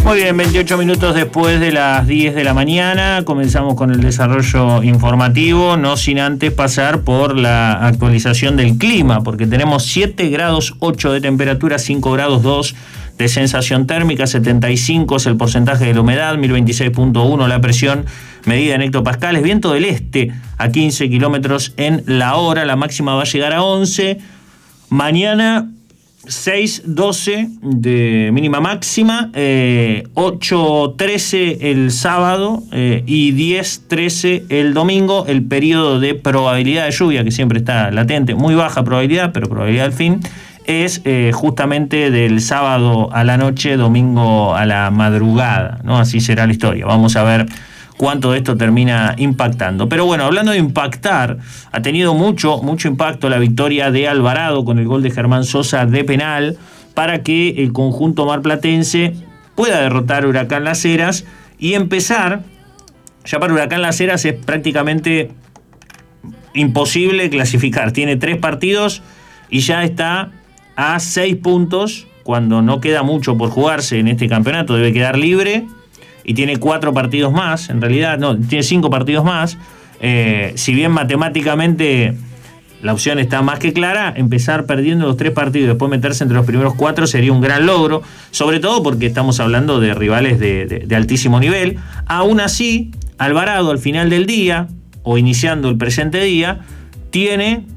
Muy bien, 28 minutos después de las 10 de la mañana, comenzamos con el desarrollo informativo, no sin antes pasar por la actualización del clima, porque tenemos 7 grados 8 de temperatura, 5 grados 2 de sensación térmica, 75 es el porcentaje de la humedad, 1026.1 la presión medida en hectopascales, viento del este a 15 kilómetros en la hora, la máxima va a llegar a 11, mañana 6:12 de mínima máxima, 8:13 el sábado y 10:13 el domingo. El periodo de probabilidad de lluvia, que siempre está latente, muy baja probabilidad, pero probabilidad al fin, es justamente del sábado a la noche, domingo a la madrugada, ¿no? Así será la historia. Vamos a ver cuánto de esto termina impactando. Pero bueno, hablando de impactar, ha tenido mucho impacto la victoria de Alvarado con el gol de Germán Sosa de penal para que el conjunto marplatense pueda derrotar a Huracán Las Heras y empezar. Ya para Huracán Las Heras es prácticamente imposible clasificar. Tiene 3 partidos y ya está a 6 puntos cuando no queda mucho por jugarse en este campeonato. Debe quedar libre. Y tiene 4 partidos más, en realidad, no, tiene 5 partidos más. Si bien matemáticamente la opción está más que clara, empezar perdiendo los 3 partidos y después meterse entre los primeros 4 sería un gran logro, sobre todo porque estamos hablando de rivales de altísimo nivel. Aún así, Alvarado al final del día, o iniciando el presente día, tiene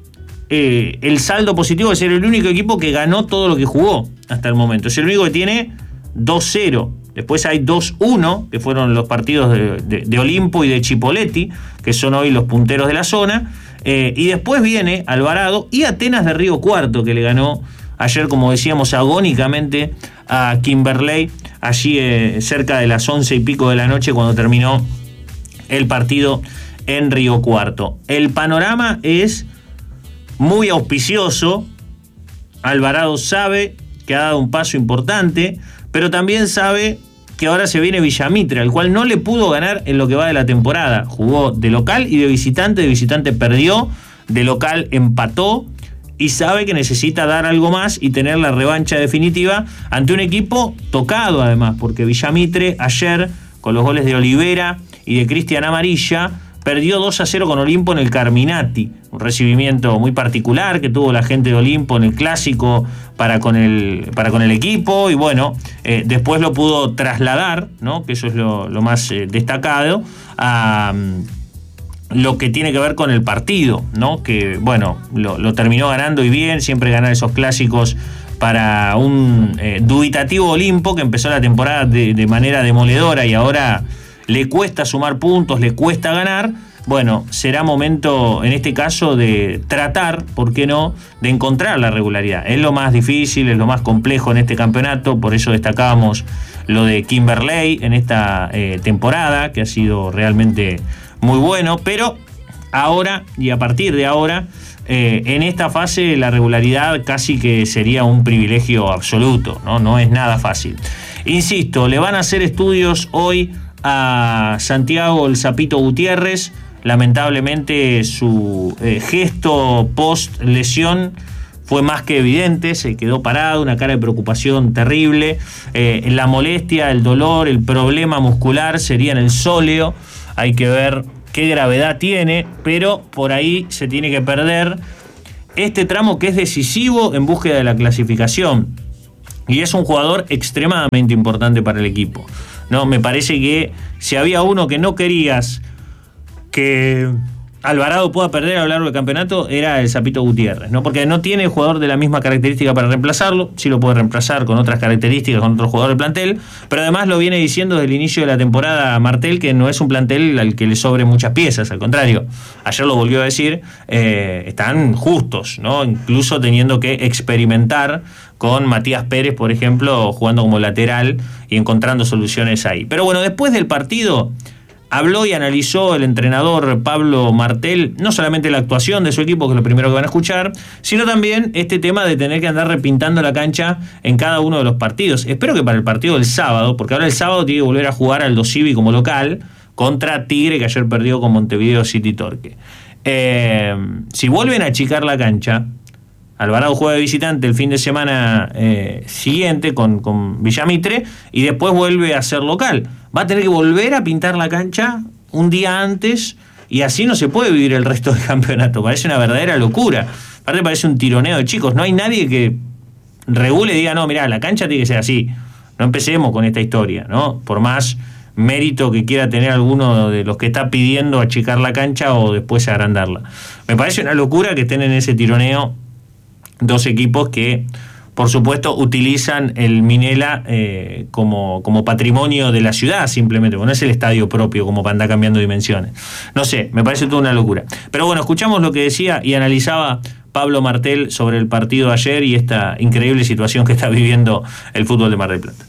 el saldo positivo de ser el único equipo que ganó todo lo que jugó hasta el momento. Es el único que tiene 2-0. Después hay 2-1, que fueron los partidos de Olimpo y de Chipoleti, que son hoy los punteros de la zona. Y después viene Alvarado y Atenas de Río Cuarto, que le ganó ayer, como decíamos, agónicamente a Kimberley, allí cerca de las 11 y pico de la noche, cuando terminó el partido en Río Cuarto. El panorama es muy auspicioso. Alvarado sabe que ha dado un paso importante, pero también sabe que ahora se viene Villamitre, al cual no le pudo ganar en lo que va de la temporada. Jugó de local y de visitante perdió, de local empató, y sabe que necesita dar algo más y tener la revancha definitiva ante un equipo tocado además, porque Villamitre ayer, con los goles de Olivera y de Cristian Amarilla, perdió 2-0 con Olimpo en el Carminati. Un recibimiento muy particular que tuvo la gente de Olimpo en el clásico para con el equipo. Y bueno, después lo pudo trasladar, ¿no? Que eso es lo más destacado, a lo que tiene que ver con el partido, ¿no? Que bueno, lo terminó ganando y bien. Siempre ganar esos clásicos para un dubitativo Olimpo que empezó la temporada de manera demoledora y ahora le cuesta sumar puntos, le cuesta ganar. Bueno, será momento en este caso de tratar, ¿por qué no?, de encontrar la regularidad. Es lo más difícil, es lo más complejo en este campeonato, por eso destacábamos lo de Kimberley en esta temporada, que ha sido realmente muy bueno, pero ahora y a partir de ahora, en esta fase la regularidad casi que sería un privilegio absoluto, ¿no? No es nada fácil. Insisto, le van a hacer estudios hoy a Santiago el Zapito Gutiérrez. Lamentablemente su gesto post lesión fue más que evidente, se quedó parado, una cara de preocupación terrible. La molestia, el dolor, el problema muscular sería en el sóleo. Hay que ver qué gravedad tiene, pero por ahí se tiene que perder este tramo que es decisivo en búsqueda de la clasificación. Y es un jugador extremadamente importante para el equipo, ¿no? Me parece que si había uno que no querías que Alvarado pueda perder a lo largo del campeonato, era el Zapito Gutiérrez, ¿no? Porque no tiene jugador de la misma característica para reemplazarlo. Sí lo puede reemplazar con otras características, con otro jugador del plantel, pero además lo viene diciendo desde el inicio de la temporada Martel, que no es un plantel al que le sobren muchas piezas, al contrario, ayer lo volvió a decir, están justos, ¿no? Incluso teniendo que experimentar con Matías Pérez, por ejemplo, jugando como lateral y encontrando soluciones ahí. Pero bueno, después del partido habló y analizó el entrenador Pablo Martel, no solamente la actuación de su equipo, que es lo primero que van a escuchar, sino también este tema de tener que andar repintando la cancha en cada uno de los partidos. Espero que para el partido del sábado, porque ahora el sábado tiene que volver a jugar Aldo Civi como local contra Tigre, que ayer perdió con Montevideo City Torque. Si vuelven a achicar la cancha, Alvarado juega de visitante el fin de semana siguiente con Villamitre y después vuelve a ser local. Va a tener que volver a pintar la cancha un día antes y así no se puede vivir el resto del campeonato. Parece una verdadera locura. Aparte parece un tironeo de chicos. No hay nadie que regule y diga, no, mirá, la cancha tiene que ser así. No empecemos con esta historia, ¿no? Por más mérito que quiera tener alguno de los que está pidiendo achicar la cancha o después agrandarla. Me parece una locura que estén en ese tironeo dos equipos que, por supuesto, utilizan el Minela como patrimonio de la ciudad, simplemente, porque no es el estadio propio como para andar cambiando dimensiones. No sé, me parece toda una locura. Pero bueno, escuchamos lo que decía y analizaba Pablo Martel sobre el partido de ayer y esta increíble situación que está viviendo el fútbol de Mar del Plata.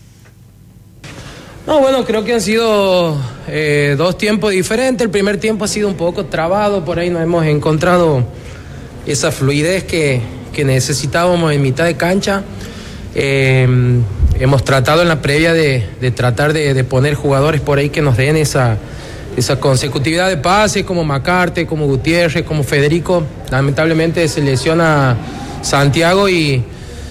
No, bueno, creo que han sido dos tiempos diferentes. El primer tiempo ha sido un poco trabado, por ahí no hemos encontrado esa fluidez que necesitábamos en mitad de cancha. Hemos tratado en la previa de tratar de poner jugadores por ahí que nos den esa consecutividad de pases, como Macarte, como Gutiérrez, como Federico. Lamentablemente se lesiona Santiago y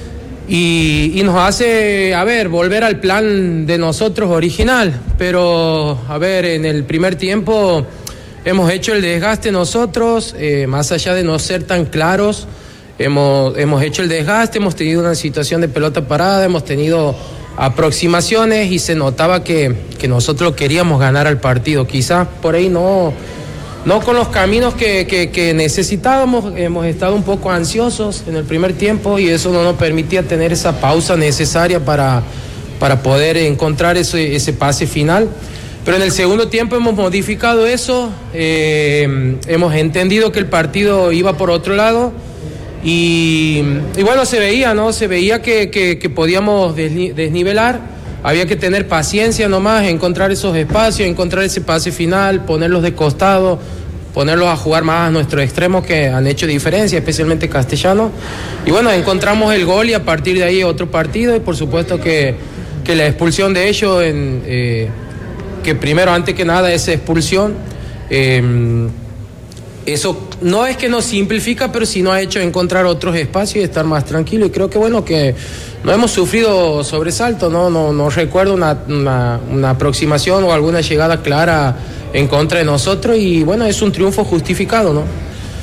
nos hace, volver al plan de nosotros original. Pero, en el primer tiempo hemos hecho el desgaste nosotros, más allá de no ser tan claros. Hemos hecho el desgaste, hemos tenido una situación de pelota parada, hemos tenido aproximaciones y se notaba que nosotros queríamos ganar al partido. Quizás por ahí no con los caminos que necesitábamos. Hemos estado un poco ansiosos en el primer tiempo y eso no nos permitía tener esa pausa necesaria para poder encontrar ese pase final. Pero en el segundo tiempo hemos modificado eso, hemos entendido que el partido iba por otro lado. Y bueno, se veía, ¿no? Se veía que podíamos desnivelar. Había que tener paciencia nomás, encontrar esos espacios, encontrar ese pase final, ponerlos de costado, ponerlos a jugar más a nuestros extremos que han hecho diferencia, especialmente Castellano. Y bueno, encontramos el gol y a partir de ahí otro partido. Y por supuesto que la expulsión de ellos, que primero, antes que nada, esa expulsión, eso no es que nos simplifica, pero sí nos ha hecho encontrar otros espacios y estar más tranquilo. Y creo que que no hemos sufrido sobresalto, no recuerdo una aproximación o alguna llegada clara en contra de nosotros. Y bueno, es un triunfo justificado, ¿no?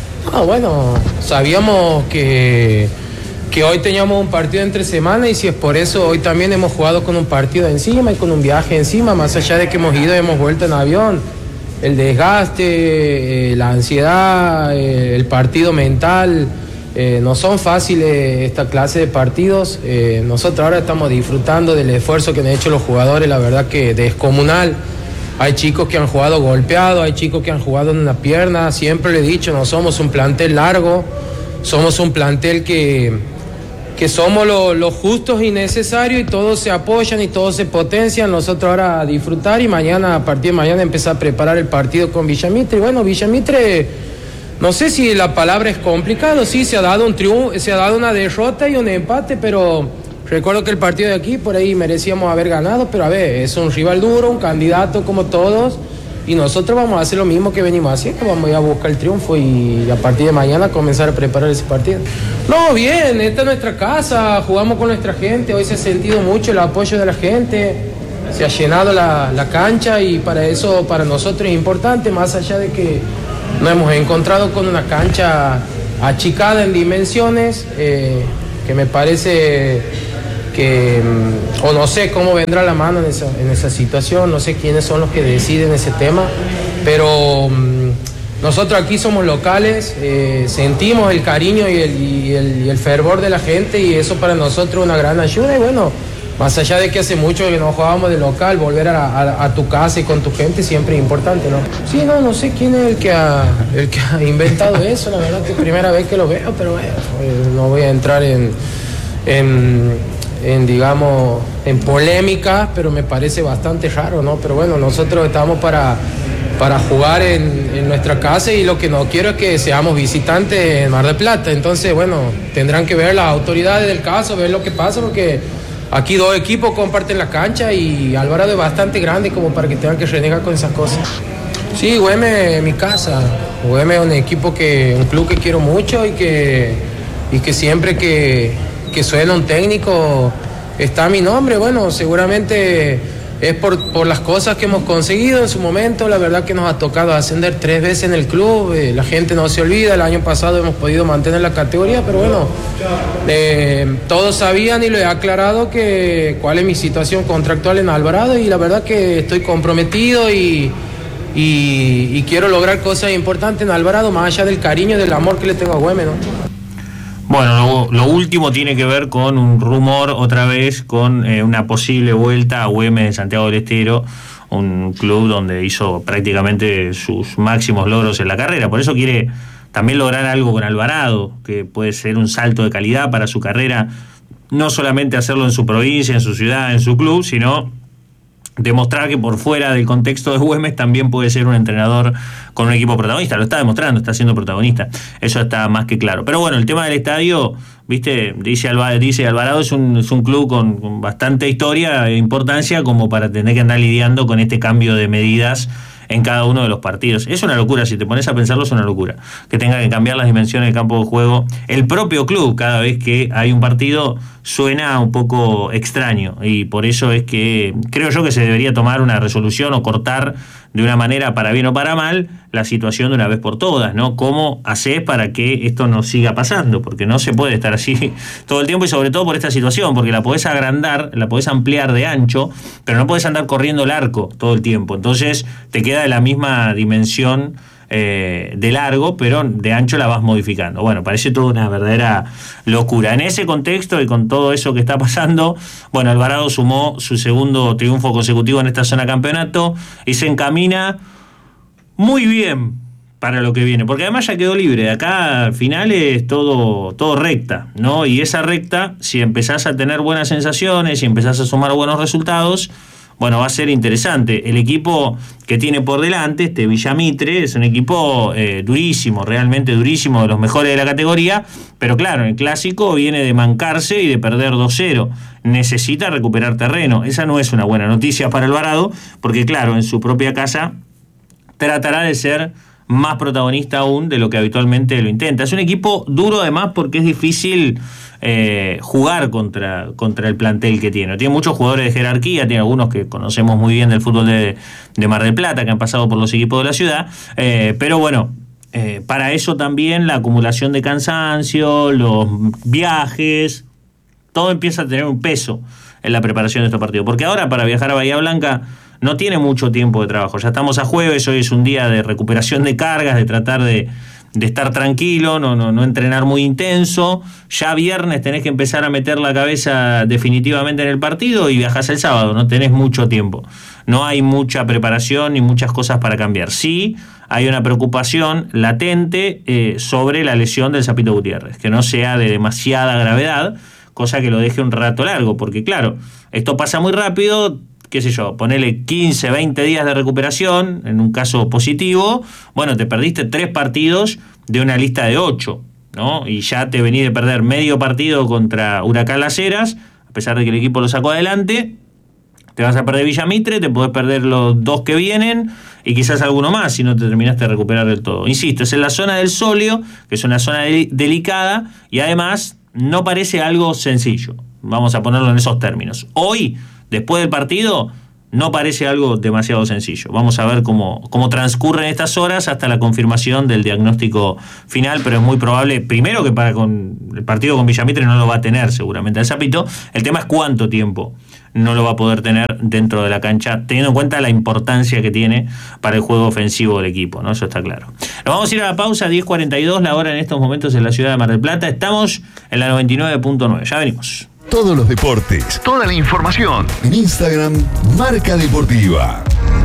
Sabíamos que hoy teníamos un partido entre semana y si es por eso, hoy también hemos jugado con un partido encima y con un viaje encima, más allá de que hemos ido y hemos vuelto en avión. El desgaste, la ansiedad, el partido mental, no son fáciles esta clase de partidos. Nosotros ahora estamos disfrutando del esfuerzo que han hecho los jugadores, la verdad que descomunal. Hay chicos que han jugado golpeados, hay chicos que han jugado en una pierna. Siempre le he dicho, no somos un plantel largo, somos un plantel que somos los justos y necesarios y todos se apoyan y todos se potencian. Nosotros ahora a disfrutar y mañana, a partir de mañana, empezar a preparar el partido con Villamitre. Y bueno, Villamitre, no sé si la palabra es complicado, sí, se ha dado un triunfo, se ha dado una derrota y un empate, pero recuerdo que el partido de aquí por ahí merecíamos haber ganado, pero es un rival duro, un candidato como todos. Y nosotros vamos a hacer lo mismo que venimos haciendo, vamos a ir a buscar el triunfo y a partir de mañana comenzar a preparar ese partido. No, bien, esta es nuestra casa, jugamos con nuestra gente, hoy se ha sentido mucho el apoyo de la gente, se ha llenado la cancha y para eso para nosotros es importante, más allá de que nos hemos encontrado con una cancha achicada en dimensiones, que me parece o no sé cómo vendrá la mano en esa situación, no sé quiénes son los que deciden ese tema, pero nosotros aquí somos locales, sentimos el cariño y el fervor de la gente y eso para nosotros es una gran ayuda. Y bueno, más allá de que hace mucho que no jugábamos de local, volver a tu casa y con tu gente siempre es importante, ¿no? Sí, no sé quién es el que ha inventado eso, la verdad que es la primera vez que lo veo, pero bueno, no voy a entrar digamos, en polémica, pero me parece bastante raro, ¿no? Pero bueno, nosotros estamos para jugar en nuestra casa y lo que no quiero es que seamos visitantes en Mar del Plata. Entonces, bueno, tendrán que ver las autoridades del caso, ver lo que pasa, porque aquí dos equipos comparten la cancha y Alvarado es bastante grande como para que tengan que renegar con esas cosas. Sí, Güemes es mi casa. Güemes es un club que quiero mucho y que y que siempre que suena un técnico está mi nombre. Bueno, seguramente es por las cosas que hemos conseguido en su momento. La verdad que nos ha tocado ascender 3 veces en el club, la gente no se olvida. El año pasado hemos podido mantener la categoría, pero bueno, todos sabían y lo he aclarado cuál es mi situación contractual en Alvarado, y la verdad que estoy comprometido y quiero lograr cosas importantes en Alvarado, más allá del cariño y del amor que le tengo a Güemes, ¿no? Bueno, lo último tiene que ver con un rumor otra vez, con una posible vuelta a Güemes de Santiago del Estero, un club donde hizo prácticamente sus máximos logros en la carrera. Por eso quiere también lograr algo con Alvarado, que puede ser un salto de calidad para su carrera, no solamente hacerlo en su provincia, en su ciudad, en su club, sino demostrar que por fuera del contexto de Güemes también puede ser un entrenador con un equipo protagonista. Lo está demostrando, está siendo protagonista, eso está más que claro. Pero bueno, el tema del estadio, viste, dice Alvarado, es un club con bastante historia e importancia como para tener que andar lidiando con este cambio de medidas en cada uno de los partidos. Es una locura, si te pones a pensarlo, es una locura que tenga que cambiar las dimensiones del campo de juego. El propio club, cada vez que hay un partido, suena un poco extraño, y por eso es que creo yo que se debería tomar una resolución o cortar de una manera, para bien o para mal, la situación de una vez por todas, ¿no? ¿Cómo haces para que esto no siga pasando? Porque no se puede estar así todo el tiempo, y sobre todo por esta situación, porque la podés agrandar, la podés ampliar de ancho, pero no podés andar corriendo el arco todo el tiempo. Entonces te queda de la misma dimensión de largo, pero de ancho la vas modificando. Bueno, parece toda una verdadera locura. En ese contexto y con todo eso que está pasando, bueno, Alvarado sumó su segundo triunfo consecutivo en esta zona campeonato y se encamina muy bien para lo que viene, porque además ya quedó libre. De acá al final es todo recta, ¿no? Y esa recta, si empezás a tener buenas sensaciones, si empezás a sumar buenos resultados, bueno, va a ser interesante. El equipo que tiene por delante, Villamitre, es un equipo durísimo, realmente durísimo, de los mejores de la categoría, pero claro, el clásico viene de mancarse y de perder 2-0. Necesita recuperar terreno. Esa no es una buena noticia para Alvarado, porque claro, en su propia casa tratará de ser más protagonista aún de lo que habitualmente lo intenta. Es un equipo duro además porque es difícil jugar contra el plantel que tiene. Tiene muchos jugadores de jerarquía, tiene algunos que conocemos muy bien del fútbol de Mar del Plata, que han pasado por los equipos de la ciudad, pero bueno, para eso también la acumulación de cansancio, los viajes, todo empieza a tener un peso en la preparación de estos partidos, porque ahora para viajar a Bahía Blanca no tiene mucho tiempo de trabajo. Ya estamos a jueves, hoy es un día de recuperación de cargas, de tratar de estar tranquilo, no entrenar muy intenso. Ya viernes tenés que empezar a meter la cabeza definitivamente en el partido y viajás el sábado, no tenés mucho tiempo. No hay mucha preparación ni muchas cosas para cambiar. Sí hay una preocupación latente sobre la lesión del Sapito Gutiérrez, que no sea de demasiada gravedad, cosa que lo deje un rato largo, porque claro, esto pasa muy rápido. Qué sé yo, ponele 15, 20 días de recuperación, en un caso positivo, bueno, te perdiste 3 partidos de una lista de 8, ¿no? Y ya te venís de perder medio partido contra Huracán Las Heras, a pesar de que el equipo lo sacó adelante, te vas a perder Villamitre, te podés perder los 2 que vienen, y quizás alguno más si no te terminaste de recuperar del todo. Insisto, es en la zona del Solio, que es una zona delicada, y además no parece algo sencillo, vamos a ponerlo en esos términos. Hoy, después del partido, no parece algo demasiado sencillo. Vamos a ver cómo transcurren estas horas hasta la confirmación del diagnóstico final, pero es muy probable, primero, que con el partido con Villamitre no lo va a tener seguramente el Sapito. El tema es cuánto tiempo no lo va a poder tener dentro de la cancha, teniendo en cuenta la importancia que tiene para el juego ofensivo del equipo, ¿no? Eso está claro. Nos vamos a ir a la pausa, 10:42 la hora en estos momentos en la ciudad de Mar del Plata. Estamos en la 99.9. Ya venimos. Todos los deportes, toda la información en Instagram, Marca Deportiva.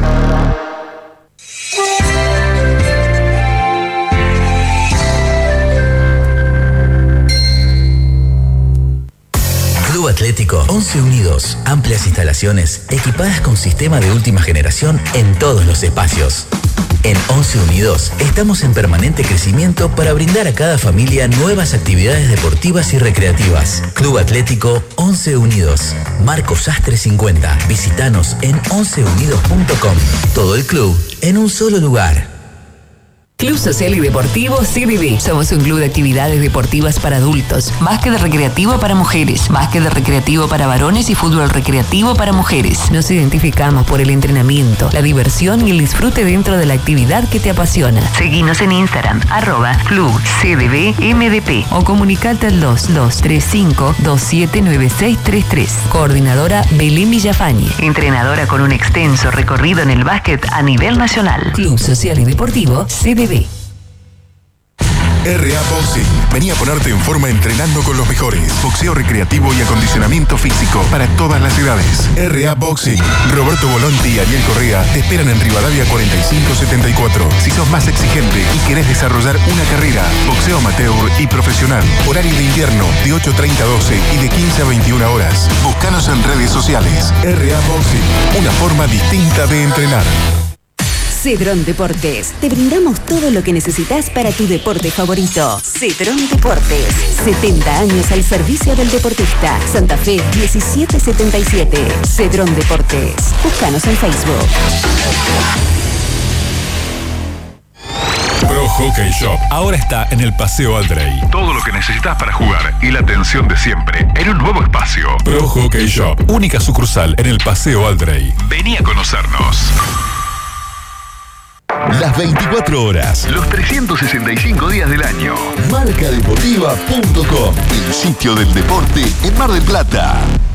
Club Atlético 11 Unidos. Amplias instalaciones equipadas con sistema de última generación en todos los espacios. En 11 Unidos estamos en permanente crecimiento para brindar a cada familia nuevas actividades deportivas y recreativas. Club Atlético 11 Unidos. Marco Sastre 50. Visítanos en 11unidos.com. Todo el club en un solo lugar. Club Social y Deportivo CDD. Somos un club de actividades deportivas para adultos, básquet recreativo para mujeres, básquet recreativo para varones y fútbol recreativo para mujeres. Nos identificamos por el entrenamiento, la diversión y el disfrute dentro de la actividad que te apasiona. Seguinos en Instagram, @Club CDD-MDP o comunicate al 2235-279633. Coordinadora Belén Villafañe. Entrenadora con un extenso recorrido en el básquet a nivel nacional. Club Social y Deportivo CDD. RA Boxing. Vení a ponerte en forma entrenando con los mejores. Boxeo recreativo y acondicionamiento físico para todas las edades. RA Boxing. Roberto Volonti y Ariel Correa te esperan en Rivadavia 4574. Si sos más exigente y querés desarrollar una carrera, boxeo amateur y profesional. Horario de invierno de 8:30 a 12 y de 15 a 21 horas. Búscanos en redes sociales. RA Boxing. Una forma distinta de entrenar. Cedrón Deportes. Te brindamos todo lo que necesitas para tu deporte favorito. Cedrón Deportes. 70 años al servicio del deportista. Santa Fe 1777. Cedrón Deportes. Búscanos en Facebook. Pro Hockey Shop ahora está en el Paseo Aldrey. Todo lo que necesitas para jugar y la atención de siempre en un nuevo espacio. Pro Hockey Shop, única sucursal en el Paseo Aldrey. Vení a conocernos. Las 24 horas, los 365 días del año. Marcadeportiva.com, el sitio del deporte en Mar del Plata.